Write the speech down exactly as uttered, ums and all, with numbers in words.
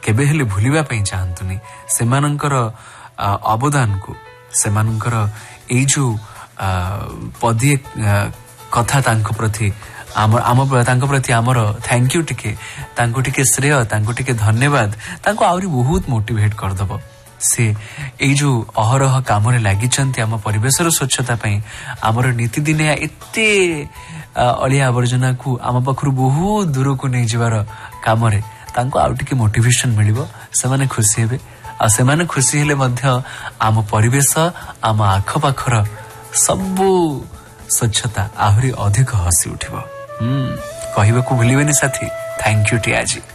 केबे हेले भूलिबा पई चाहंतुनी सेमानंकर अवदान को सेमानंकर एई जो पदिए कथा तांको प्रति आम आम तांको प्रति आमर थैंक यू टिके तांको टिके श्रेय तांको टिके धन्यवाद तांको आउरी बहुत मोटिवेट कर दबो से एई जो अहरह काम रे लागि चंती आम परिवेशर स्वच्छता पई आमर नीति दिने एते अलिया आवर्जना को आम पाखरु बहुत दूर को नै जिवार काम रे तांको आउ टिके मोटिवेशन मिलिबो से माने खुशी हेबे आ से माने खुशी हेले मध्य आम परिवेश आम आख पाखर सबु स्वच्छता आहुरी अधिक हसी उठिबो। हम्म कहबा को भूलिबेनी साथी थैंक यू टी आज।